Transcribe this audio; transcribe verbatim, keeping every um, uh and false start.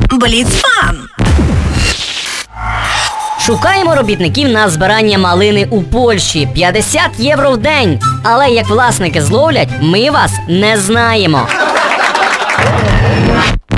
Бліцфан. Шукаємо робітників на збирання малини у Польщі. п'ятдесят євро в день. Але як власники зловлять, ми вас не знаємо.